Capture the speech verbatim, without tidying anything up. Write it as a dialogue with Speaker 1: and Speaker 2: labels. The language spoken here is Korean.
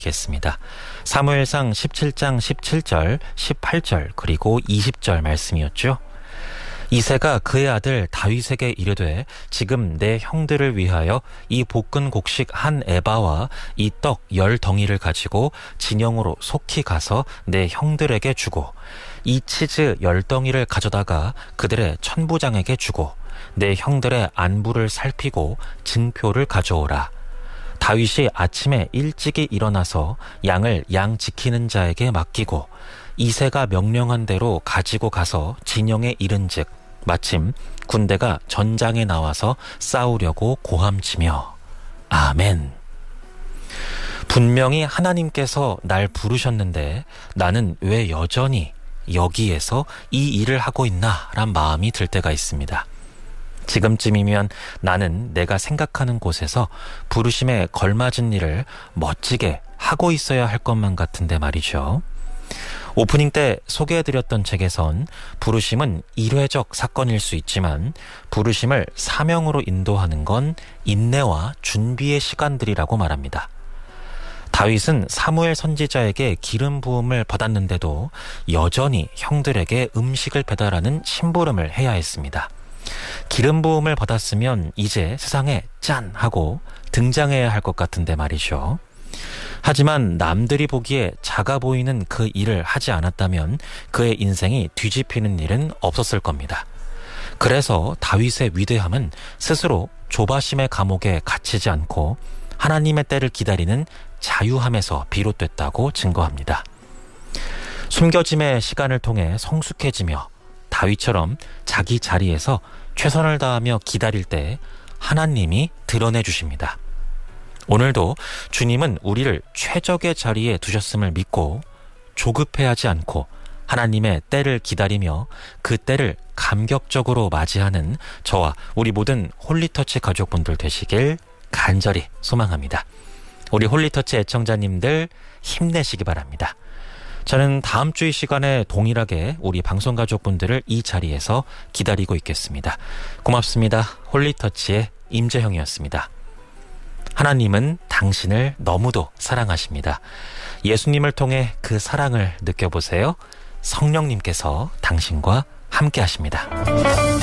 Speaker 1: 겠습니다. 사무엘상 십칠 장 십칠 절, 십팔 절 그리고 이십 절 말씀이었죠. 이새가 그의 아들 다윗에게 이르되 지금 내 형들을 위하여 이 볶은 곡식 한 에바와 이 떡 열 덩이를 가지고 진영으로 속히 가서 내 형들에게 주고 이 치즈 열 덩이를 가져다가 그들의 천부장에게 주고 내 형들의 안부를 살피고 증표를 가져오라. 다윗이 아침에 일찍이 일어나서 양을 양 지키는 자에게 맡기고 이새가 명령한 대로 가지고 가서 진영에 이른즉 마침 군대가 전장에 나와서 싸우려고 고함치며 아멘. 분명히 하나님께서 날 부르셨는데 나는 왜 여전히 여기에서 이 일을 하고 있나 란 마음이 들 때가 있습니다. 지금쯤이면 나는 내가 생각하는 곳에서 부르심에 걸맞은 일을 멋지게 하고 있어야 할 것만 같은데 말이죠. 오프닝 때 소개해드렸던 책에선 부르심은 일회적 사건일 수 있지만 부르심을 사명으로 인도하는 건 인내와 준비의 시간들이라고 말합니다. 다윗은 사무엘 선지자에게 기름 부음을 받았는데도 여전히 형들에게 음식을 배달하는 심부름을 해야 했습니다. 기름 부음을 받았으면 이제 세상에 짠 하고 등장해야 할 것 같은데 말이죠. 하지만 남들이 보기에 작아 보이는 그 일을 하지 않았다면 그의 인생이 뒤집히는 일은 없었을 겁니다. 그래서 다윗의 위대함은 스스로 조바심의 감옥에 갇히지 않고 하나님의 때를 기다리는 자유함에서 비롯됐다고 증거합니다. 숨겨짐의 시간을 통해 성숙해지며 다윗처럼 자기 자리에서 최선을 다하며 기다릴 때 하나님이 드러내 주십니다. 오늘도 주님은 우리를 최적의 자리에 두셨음을 믿고 조급해하지 않고 하나님의 때를 기다리며 그 때를 감격적으로 맞이하는 저와 우리 모든 홀리터치 가족분들 되시길 간절히 소망합니다. 우리 홀리터치 애청자님들 힘내시기 바랍니다. 저는 다음 주 이 시간에 동일하게 우리 방송 가족분들을 이 자리에서 기다리고 있겠습니다. 고맙습니다. 홀리터치의 임재형이었습니다. 하나님은 당신을 너무도 사랑하십니다. 예수님을 통해 그 사랑을 느껴보세요. 성령님께서 당신과 함께 하십니다.